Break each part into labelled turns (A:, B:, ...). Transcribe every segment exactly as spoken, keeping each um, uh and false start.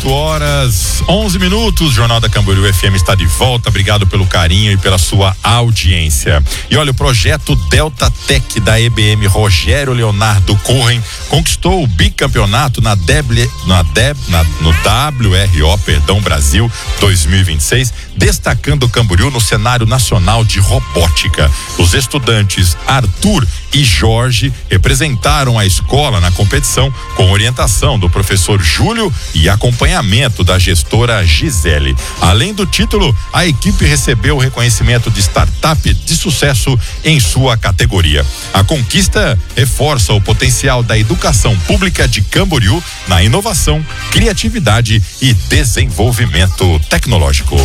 A: oito horas, onze minutos, o Jornal da Camboriú F M está de volta. Obrigado pelo carinho e pela sua audiência. E olha, o projeto Delta Tech da E B M Rogério Leonardo Cohen conquistou o bicampeonato na, Deble, na, Deb, na no W R O, perdão, Brasil dois mil e vinte e seis, destacando o Camboriú no cenário nacional de robótica. Os estudantes Arthur e Jorge representaram a escola na competição com orientação do professor Júlio e acompanhamento da gestora Gisele. Além do título, a equipe recebeu o reconhecimento de startup de sucesso em sua categoria. A conquista reforça o potencial da educação pública de Camboriú na inovação, criatividade e desenvolvimento tecnológico.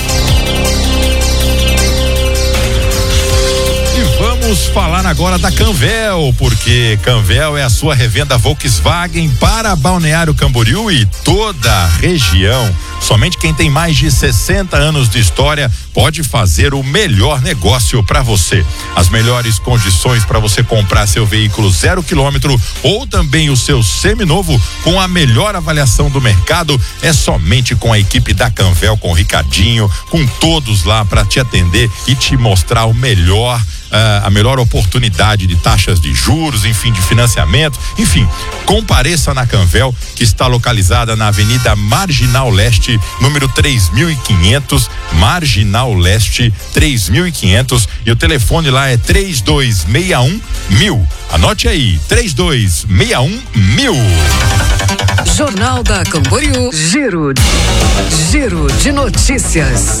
A: Vamos falar agora da Canvel, porque Canvel é a sua revenda Volkswagen para Balneário Camboriú e toda a região. Somente quem tem mais de sessenta anos de história pode fazer o melhor negócio para você. As melhores condições para você comprar seu veículo zero quilômetro ou também o seu seminovo com a melhor avaliação do mercado é somente com a equipe da Canvel, com o Ricardinho, com todos lá para te atender e te mostrar o melhor. Uh, a melhor oportunidade de taxas de juros, enfim, de financiamento, enfim, compareça na Canvel, que está localizada na Avenida Marginal Leste, número três mil e quinhentos, Marginal Leste três mil e quinhentos, e o telefone lá é três dois seis um mil. Anote aí, três dois seis um mil.
B: Jornal da Camboriú, Giro, Giro de Notícias.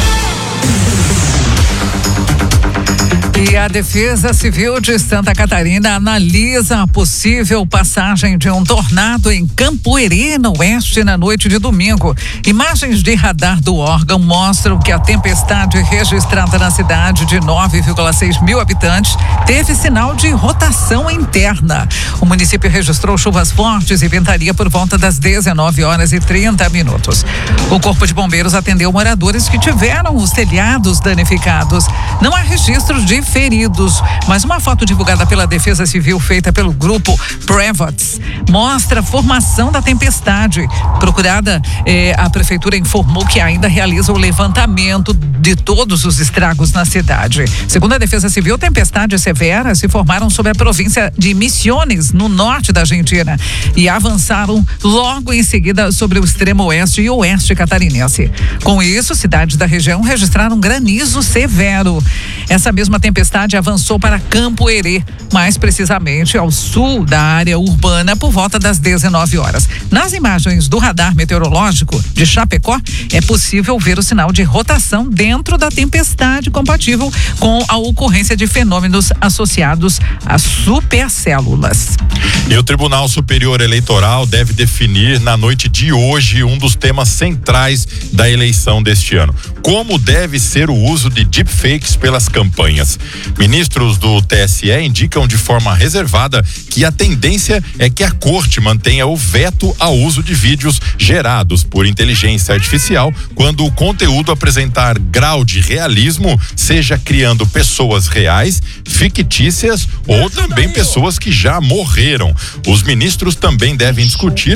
B: E a Defesa Civil de Santa Catarina analisa a possível passagem de um tornado em Campoerê, no oeste, na noite de domingo. Imagens de radar do órgão mostram que a tempestade registrada na cidade de nove vírgula seis mil habitantes teve sinal de rotação interna. O município registrou chuvas fortes e ventaria por volta das dezenove horas e trinta minutos. O Corpo de Bombeiros atendeu moradores que tiveram os telhados danificados. Não há registros de feridos, mas uma foto divulgada pela Defesa Civil feita pelo grupo Prevots mostra a formação da tempestade. Procurada, eh, a prefeitura informou que ainda realiza o levantamento de todos os estragos na cidade. Segundo a Defesa Civil, tempestades severas se formaram sobre a província de Misiones, no norte da Argentina, e avançaram logo em seguida sobre o extremo oeste e oeste catarinense. Com isso, cidades da região registraram granizo severo. Essa mesma tempestade avançou para Campoerê, mais precisamente ao sul da área urbana, por volta das dezenove horas. Nas imagens do radar meteorológico de Chapecó, é possível ver o sinal de rotação dentro da tempestade, compatível com a ocorrência de fenômenos associados a supercélulas.
A: E o Tribunal Superior Eleitoral deve definir na noite de hoje um dos temas centrais da eleição deste ano: como deve ser o uso de deepfakes pelas campanhas. Ministros do T S E indicam de forma reservada que a tendência é que a corte mantenha o veto ao uso de vídeos gerados por inteligência artificial quando o conteúdo apresentar grau de realismo, seja criando pessoas reais, fictícias ou também pessoas que já morreram. Os ministros também devem discutir.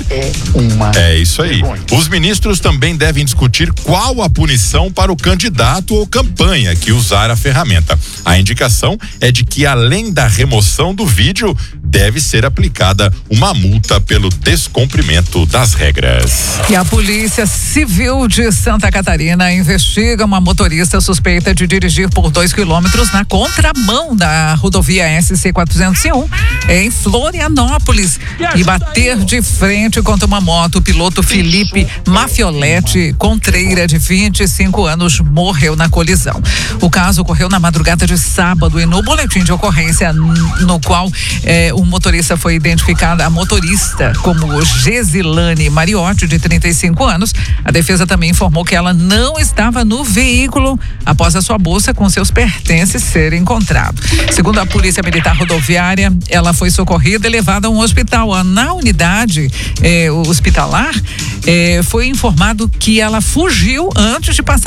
A: É isso aí. Os ministros também devem discutir qual a punição para o candidato ou campanha que usar a ferramenta. A indicação é de que, além da remoção do vídeo, deve ser aplicada uma multa pelo descumprimento das regras.
B: E a Polícia Civil de Santa Catarina investiga uma motorista suspeita de dirigir por dois quilômetros na contramão da rodovia S C quatrocentos e um em Florianópolis e bater de frente contra uma moto. O piloto Felipe Mafioletti Contreira, de vinte e cinco anos, morreu na colisão. O caso ocorreu na madrugada de sábado e no boletim de ocorrência, no qual eh, o motorista foi identificada, a motorista, como Gesilane Mariotti, de trinta e cinco anos. A defesa também informou que ela não estava no veículo após a sua bolsa com seus pertences ser encontrado. Segundo a Polícia Militar Rodoviária, ela foi socorrida e levada a um hospital. Na unidade eh, hospitalar, eh, foi informado que ela fugiu antes de passar